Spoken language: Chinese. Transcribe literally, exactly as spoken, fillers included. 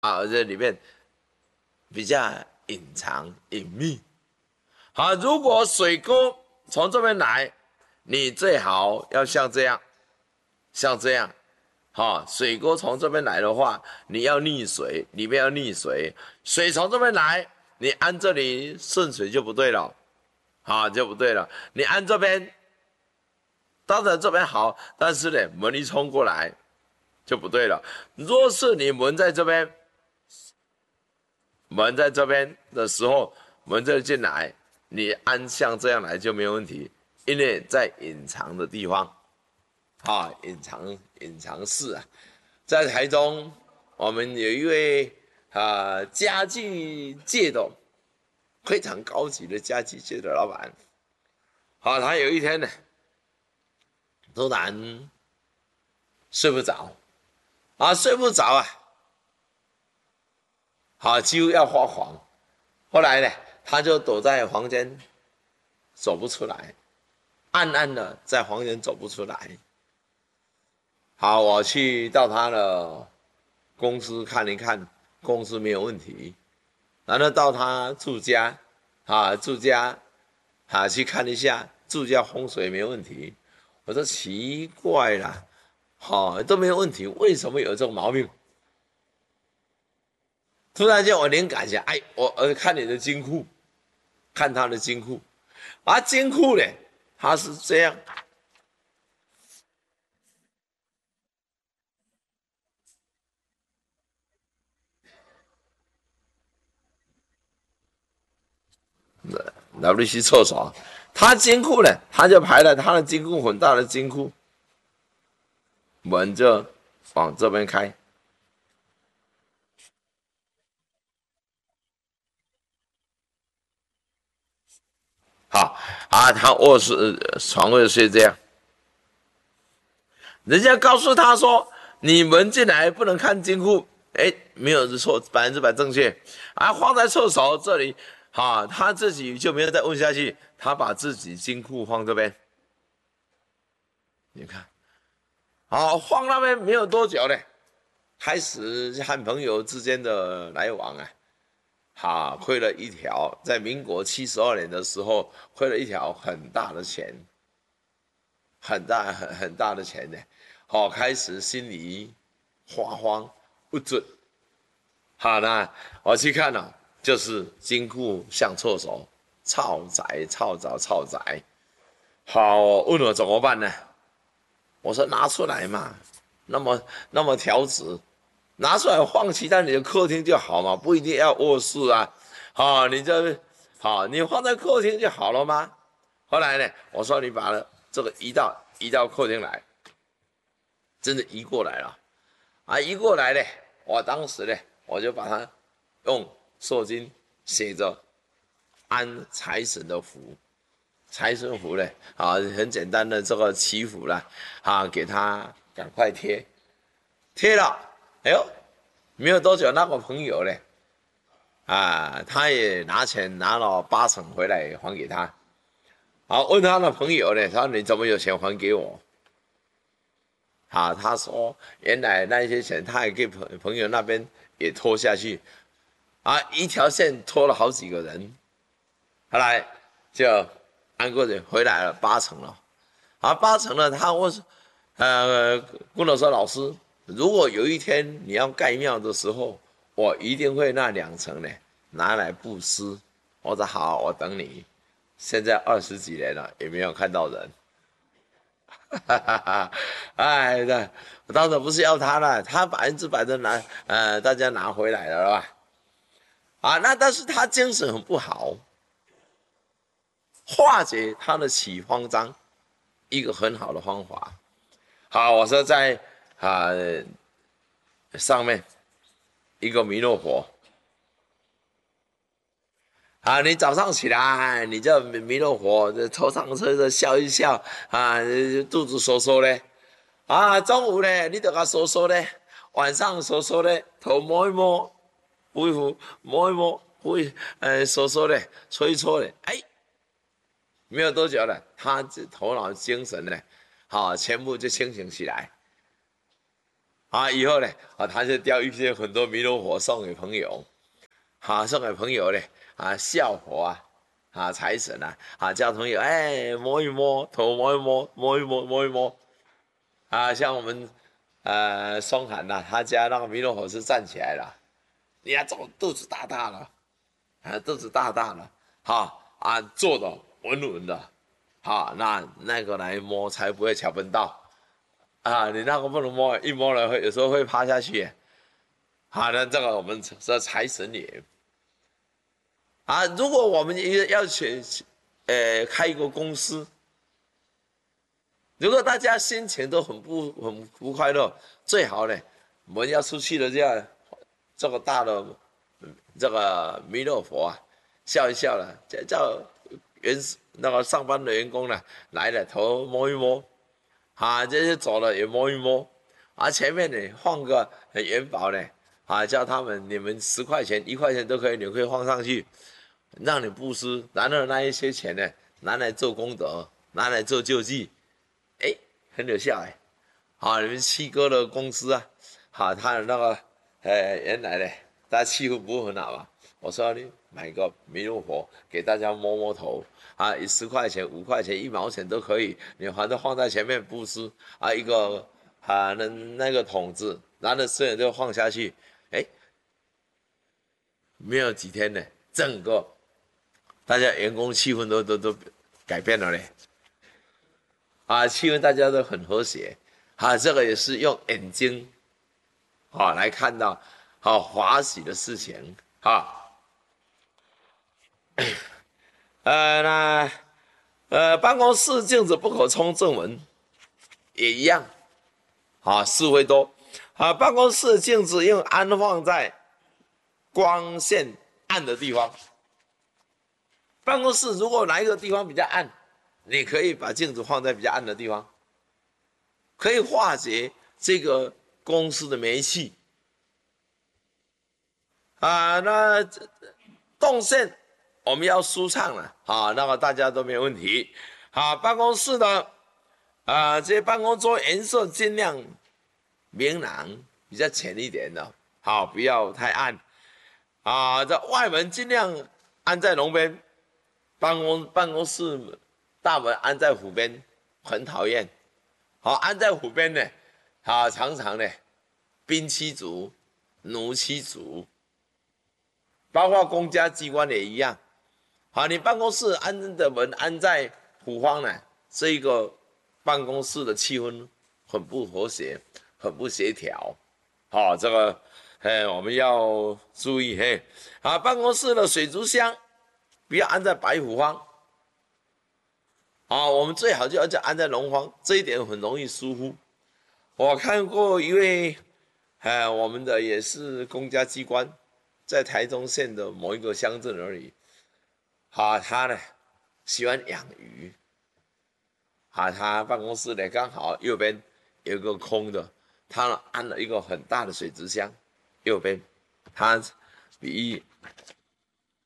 啊，这里面比较隐藏隐秘。好，如果水沟从这边来，你最好要像这样，像这样。好，水沟从这边来的话，你要逆水，里面要逆水。水从这边来，你按这里顺水就不对了，好就不对了。你按这边，当然这边好，但是呢，门一冲过来就不对了。若是你门在这边，门在这边的时候，门这进来，你按像这样来就没有问题，因为在隐藏的地方，啊，隐藏隐藏室啊。在台中，我们有一位啊家具界的非常高级的家具界的老板，好、啊，他有一天呢，突然睡不着，啊，睡不着啊，好、啊，几乎要发狂。后来呢，他就躲在房间，走不出来，暗暗的在房间走不出来。好，我去到他的公司看一看，公司没有问题。然后到他住家，啊，住家，啊，去看一下，住家风水没有问题。我说奇怪啦，好、哦、都没有问题，为什么有这种毛病？突然间我灵感一下，哎，我呃看你的金库，看他的金库，啊，金库呢，他是这样。W C 厕所，他金库呢，他就排了他的金库很大的金库，门就往这边开。好啊，他卧室床位是这样，人家告诉他说，你门进来不能看金库，哎，没有错，百分之百正确。啊，放在厕所这里，啊，他自己就没有再问下去，他把自己金库放这边，你看，好，放那边没有多久呢，开始和朋友之间的来往啊。哈，亏了一条，在民国七十二年的时候，亏了一条很大的钱，很大很很大的钱呢。好、哦，开始心里慌慌不准。好，那我去看了、啊，就是金库像厕所，超窄、超早、超窄。好，问我怎么办呢？我说拿出来嘛，那么那么条子，拿出来放其他你的客厅就好嘛，不一定要卧室啊。好、哦，你这好，你放在客厅就好了吗？后来呢，我说你把这个移到移到客厅来，真的移过来了啊！移过来呢，我当时呢，我就把它用寿经写着安财神的符，财神符呢，啊，很简单的这个祈福了，啊，给他赶快贴，贴了，哎呦，没有多久，那个朋友呢，啊，他也拿钱拿了八成回来还给他。好，问他的朋友呢，他说你怎么有钱还给我？好，他说原来那些钱他也给朋朋友那边也拖下去，啊，一条线拖了好几个人，后来就安过去回来了八成了，啊，八成了，他问，呃，跟我说老师，如果有一天你要盖庙的时候，我一定会那两层呢拿来布施。我说好，我等你。现在二十几年了，也没有看到人。哈哈哈，哎，对，我当时不是要他了，他百分之百的拿，呃，大家拿回来了，是吧？啊，那但是他精神很不好，化解他的起慌张，一个很好的方法。好，我说在啊上面一个弥勒佛。啊，你早上起来，你这弥勒佛，这头上车的笑一笑，啊，肚子缩缩的，啊，中午呢，你就给他缩缩的，晚上缩缩的，头摸一摸，恢复摸一摸，恢，呃，缩缩的，搓一搓的，哎，没有多久了，他这头脑精神呢，好、啊，全部就清醒起来。 啊，以后呢，啊，他就雕一些很多弥勒佛送给朋友，好、送给朋友呢，啊，笑佛啊，啊，财神啊，啊，叫朋友哎摸一摸头，摸一摸，摸一摸，摸一摸，啊，像我们呃松涵呐、他家那个弥勒佛是站起来了，你看这种肚子大大了，啊，肚子大大了，好、啊，坐的稳稳的，好、那那个来摸才不会巧崩到。啊，你那个不能摸，一摸了会有时候会趴下去。好的，这个我们说财神爷啊，如果我们要去呃开一个公司，如果大家心情都很不很不快乐，最好呢，我们要出去了这样，这个大的这个弥勒佛啊，笑一笑了，叫叫员那个上班的员工呢来了头摸一摸。啊，这些走了也摸一摸，啊，前面呢放个元宝呢，啊，叫他们你们十块钱、一块钱都可以，你可以放上去，让你布施，然后那一些钱呢拿来做功德，拿来做救济，哎，很有效哎，好，你们七哥的公司啊，好，他的那个呃原来呢，大家气氛不是很好嘛，我说你买个弥勒佛给大家摸摸头。啊，十块钱、五块钱、一毛钱都可以，你反正放在前面布施啊，一个啊那那个桶子，然后所有都放下去，哎，没有几天呢，整个大家员工气氛都都都改变了嘞，啊，气氛大家都很和谐，啊，这个也是用眼睛啊来看到好华喜的事情啊。呃，那呃，办公室镜子不可冲正门，也一样，啊，是非多，啊，办公室镜子应安放在光线暗的地方。办公室如果哪一个地方比较暗，你可以把镜子放在比较暗的地方，可以化解这个公司的霉气。啊，那动线我们要舒畅了啊，那么大家都没有问题。啊，办公室的啊，这些办公桌颜色尽量明朗，比较浅一点的，好，不要太暗。啊，这外门尽量安在龙边，办公办公室大门安在虎边，很讨厌。好，安在虎边呢，啊，常常呢，兵七足，奴七足。包括公家机关也一样，好，你办公室安的门安在虎方呢，这一个办公室的气氛很不和谐，很不协调，好，这个，哎，我们要注意，嘿，啊，办公室的水族箱不要安在白虎方，啊，我们最好就要就安在龙方，这一点很容易疏忽。我看过一位，哎，我们的也是公家机关。在台中县的某一个乡镇而已，啊，他呢喜欢养鱼，啊，他办公室呢刚好右边有一个空的，他安了一个很大的水族箱，右边，他比